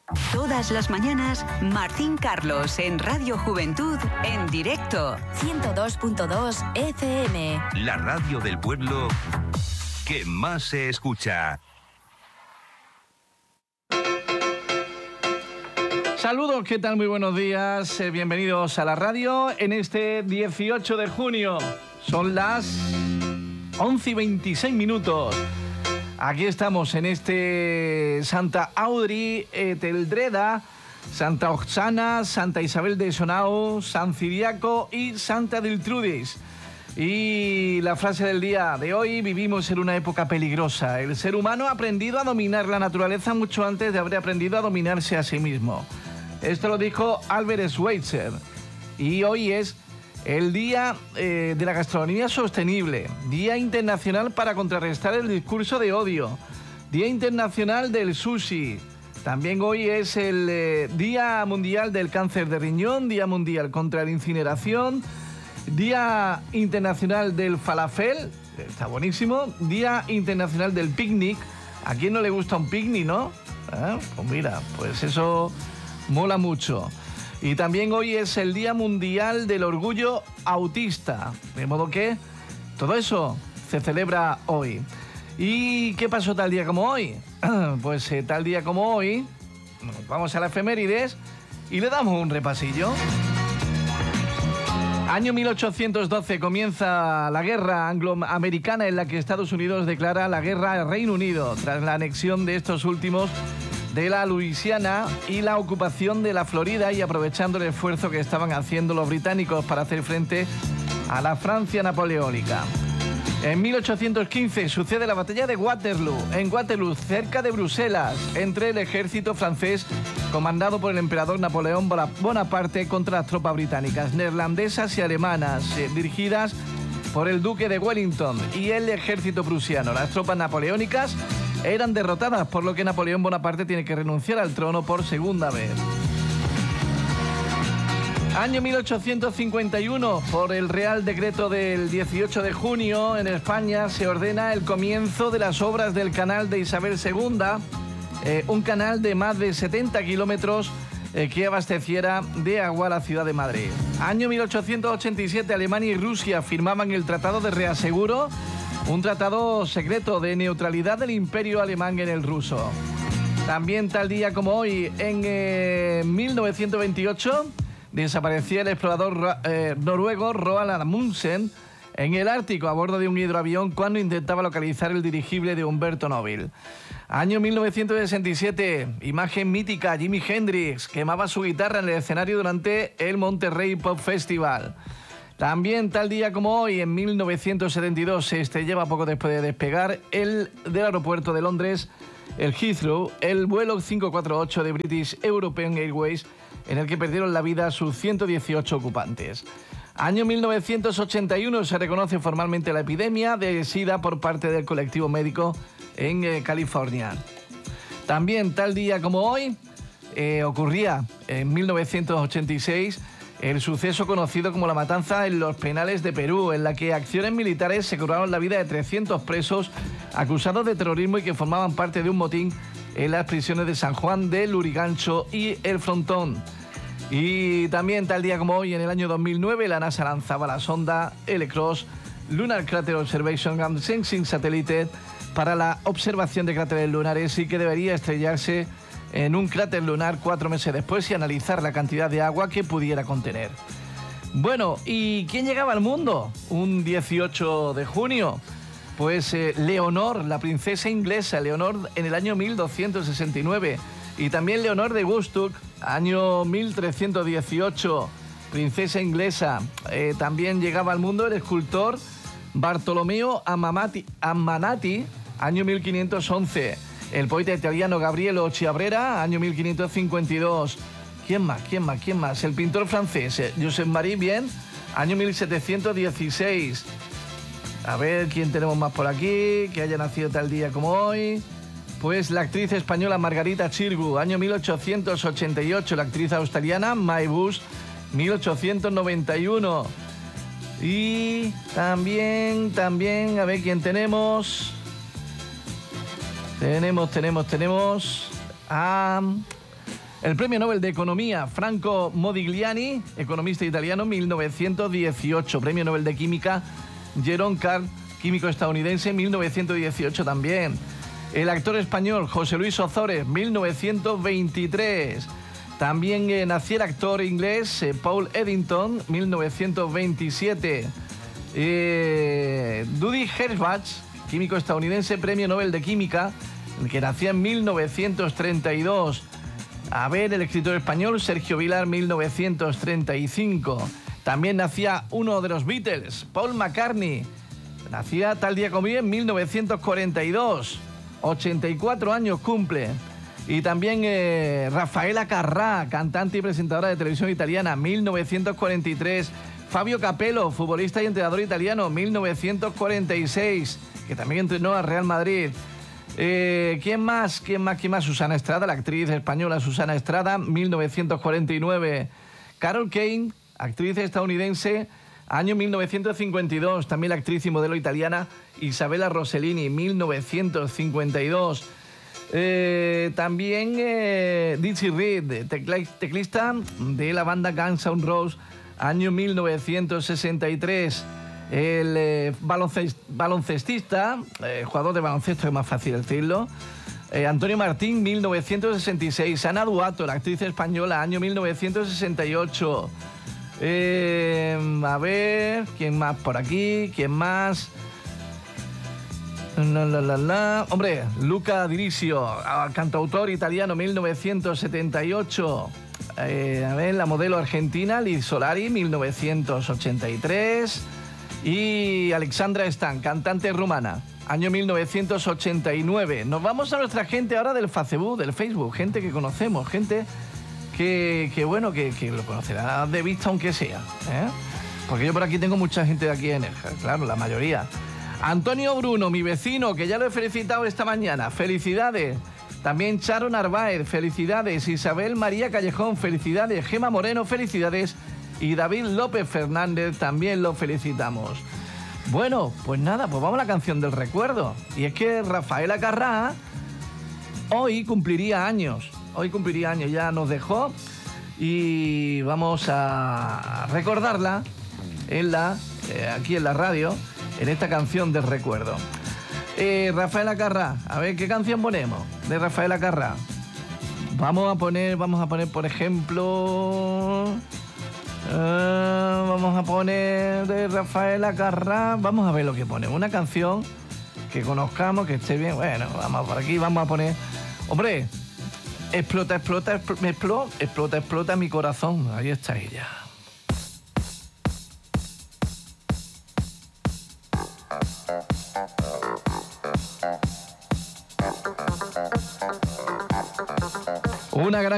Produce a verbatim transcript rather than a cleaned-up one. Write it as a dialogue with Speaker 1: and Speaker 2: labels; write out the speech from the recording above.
Speaker 1: Todas las mañanas, Martín Carlos en Radio Juventud en directo.
Speaker 2: ciento dos punto dos F M.
Speaker 3: La radio del pueblo que más se escucha.
Speaker 4: Saludos, ¿qué tal? Muy buenos días. Eh, bienvenidos a la radio en este dieciocho de junio. Son las once y veintiséis minutos. Aquí estamos en este Santa Audrey, Eteldreda, Santa Oxana, Santa Isabel de Sonao, San Ciriaco y Santa Diltrudis. Y la frase del día de hoy: vivimos en una época peligrosa. El ser humano ha aprendido a dominar la naturaleza mucho antes de haber aprendido a dominarse a sí mismo. Esto lo dijo Albert Schweitzer. Y hoy es el Día eh, de la Gastronomía Sostenible, Día Internacional para contrarrestar el discurso de odio, Día Internacional del Sushi. También hoy es el eh, Día Mundial del Cáncer de Riñón, Día Mundial contra la Incineración, Día Internacional del Falafel, está buenísimo, Día Internacional del Picnic. ¿A quién no le gusta un picnic, no? ¿Eh? Pues mira, pues eso mola mucho. Y también hoy es el Día Mundial del Orgullo Autista. De modo que todo eso se celebra hoy. ¿Y qué pasó tal día como hoy? Pues eh, tal día como hoy, vamos a las efemérides y le damos un repasillo. Año mil ochocientos doce comienza la guerra angloamericana en la que Estados Unidos declara la guerra al Reino Unido tras la anexión de estos últimos de la Luisiana y la ocupación de la Florida, y aprovechando el esfuerzo que estaban haciendo los británicos para hacer frente a la Francia napoleónica. En mil ochocientos quince sucede la batalla de Waterloo, en Waterloo, cerca de Bruselas, entre el ejército francés comandado por el emperador Napoleón Bonaparte contra las tropas británicas, neerlandesas y alemanas, eh, dirigidas por el duque de Wellington, y el ejército prusiano. Las tropas napoleónicas eran derrotadas, por lo que Napoleón Bonaparte tiene que renunciar al trono por segunda vez. Año mil ochocientos cincuenta y uno, por el Real Decreto del dieciocho de junio, en España se ordena el comienzo de las obras del canal de Isabel segunda, eh, un canal de más de setenta kilómetros eh, que abasteciera de agua a la ciudad de Madrid. Año mil ochocientos ochenta y siete, Alemania y Rusia firmaban el Tratado de Reaseguro, un tratado secreto de neutralidad del Imperio Alemán en el ruso. También tal día como hoy, en eh, mil novecientos veintiocho, desaparecía el explorador eh, noruego Roald Amundsen en el Ártico a bordo de un hidroavión cuando intentaba localizar el dirigible de Humberto Nobile. Año mil novecientos sesenta y siete, imagen mítica: Jimi Hendrix quemaba su guitarra en el escenario durante el Monterrey Pop Festival. También tal día como hoy, en mil novecientos setenta y dos, se estrellaba poco después de despegar el del aeropuerto de Londres, el Heathrow, el vuelo cinco cuatro ocho de British European Airways, en el que perdieron la vida sus ciento dieciocho ocupantes. Año mil novecientos ochenta y uno, se reconoce formalmente la epidemia de SIDA por parte del colectivo médico en eh, California. También tal día como hoy, eh, ocurría en mil novecientos ochenta y seis el suceso conocido como la matanza en los penales de Perú, en la que acciones militares se cobraron la vida de trescientos presos acusados de terrorismo y que formaban parte de un motín en las prisiones de San Juan de Lurigancho y El Frontón. Y también tal día como hoy, en el año dos mil nueve, la NASA lanzaba la sonda L-CROSS Lunar Crater Observation and Sensing Satellite para la observación de cráteres lunares, y que debería estrellarse en un cráter lunar cuatro meses después y analizar la cantidad de agua que pudiera contener. Bueno, ¿y quién llegaba al mundo un dieciocho de junio? Pues eh, Leonor, la princesa inglesa, Leonor en el año mil doscientos sesenta y nueve. Y también Leonor de Woodstock, año mil trescientos dieciocho, princesa inglesa. Eh, también llegaba al mundo el escultor Bartolomeo Amamati, Ammanati, año mil quinientos once. El poeta italiano Gabrielo Chiabrera, año mil quinientos cincuenta y dos. ¿Quién más? ¿Quién más? ¿Quién más? El pintor francés Josep Marie Bien, año mil setecientos dieciséis. A ver, ¿quién tenemos más por aquí que haya nacido tal día como hoy? Pues la actriz española Margarita Xirgu, año mil ochocientos ochenta y ocho. La actriz australiana Mae West, mil ochocientos noventa y uno. Y también, también, a ver quién tenemos. Tenemos, tenemos, tenemos a El Premio Nobel de Economía, Franco Modigliani, economista italiano, mil novecientos dieciocho. Premio Nobel de Química, Jerome Carl, químico estadounidense, mil novecientos dieciocho también. El actor español José Luis Ozores, mil novecientos veintitrés. También eh, nació el actor inglés eh, Paul Eddington, mil novecientos veintisiete. Eh, Dudi Herzbach, químico estadounidense, Premio Nobel de Química, que nacía en mil novecientos treinta y dos. A ver, el escritor español Sergio Vilar, mil novecientos treinta y cinco. También nacía uno de los Beatles, Paul McCartney. Nacía tal día como hoy en mil novecientos cuarenta y dos. ochenta y cuatro años cumple. Y también eh, Rafaela Carrà, cantante y presentadora de televisión italiana, mil novecientos cuarenta y tres. Fabio Capello, futbolista y entrenador italiano, mil novecientos cuarenta y seis, que también entrenó al Real Madrid. Eh, ¿Quién más? ¿Quién más? ¿Quién más? Susana Estrada, la actriz española Susana Estrada, mil novecientos cuarenta y nueve. Carol Kane, actriz estadounidense, año mil novecientos cincuenta y dos. También la actriz y modelo italiana Isabella Rossellini, mil novecientos cincuenta y dos. Eh, también eh, Dizzy Reed, tecla, teclista de la banda Guns N' Roses, año mil novecientos sesenta y tres. El eh, baloncest, baloncestista, eh, jugador de baloncesto, es más fácil decirlo, eh, Antonio Martín, mil novecientos sesenta y seis. Ana Duato, la actriz española, año mil novecientos sesenta y ocho. Eh, a ver, ¿quién más por aquí? ¿Quién más? La, la, la, la. Hombre, Luca Dirisio, cantautor italiano, mil novecientos setenta y ocho. Eh, a ver, la modelo argentina Liz Solari, mil novecientos ochenta y tres. Y Alexandra Stan, cantante rumana, año mil novecientos ochenta y nueve. Nos vamos a nuestra gente ahora del Facebook, del Facebook, gente que conocemos, gente que, que bueno, que, que lo conocerá de vista aunque sea, ¿eh? Porque yo por aquí tengo mucha gente de aquí en Nerja, claro, la mayoría. Antonio Bruno, mi vecino, que ya lo he felicitado esta mañana, felicidades. También Charo Narváez, felicidades. Isabel María Callejón, felicidades. Gema Moreno, felicidades. Y David López Fernández, también lo felicitamos. Bueno, pues nada, pues vamos a la canción del recuerdo. Y es que Rafaela Carrà hoy cumpliría años. Hoy cumpliría años, ya nos dejó. Y vamos a recordarla en la, eh, aquí en la radio, en esta canción del recuerdo. Eh, Rafaela Carrà, a ver, ¿qué canción ponemos de Rafaela Carrà? Vamos a poner, vamos a poner, por ejemplo... Uh, vamos a poner de Rafaela Carrà. Vamos a ver lo que ponemos. Una canción que conozcamos, que esté bien. Bueno, vamos por aquí, vamos a poner. Hombre, explota, explota, explota, explota, explota, explota mi corazón. Ahí está ella. Una gran